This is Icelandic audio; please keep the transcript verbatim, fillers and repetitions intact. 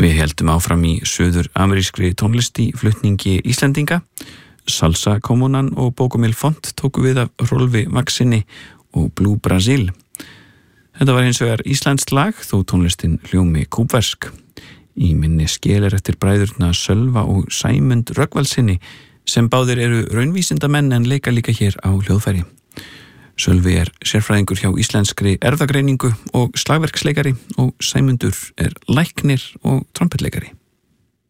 Við heldum áfram í suður-amerískri tónlist í flutningi Íslendinga. Salsa Kommunan og Bocomil Font tóku við af Rolfi Maxinni og Blue Brazil. Þetta var hins vegar íslenskt lag þó tónlistin hljómi kúbversk. Í minni skelir eftir bræðurna Sölva og Sæmund Rögnvaldsinni sem báðir eru raunvísindamenn en leika líka hér á hljóðfæri. Sölvi er sérfræðingur hjá íslenskri erfðagreiningu og slagverksleikari og Sæmundur er læknir og trompetleikari.